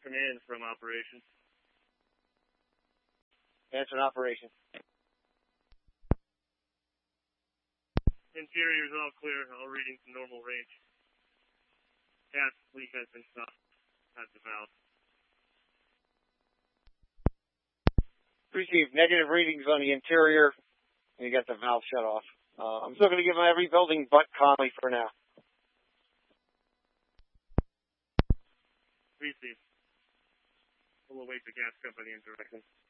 command from operations. Answer operations. Interior's all clear. All readings in normal range. Gas leak has been stopped at the valve. Received negative readings on the interior, and you got the valve shut off. I'm still going to give them every building but Conley for now. Received. We'll await the gas company in direction.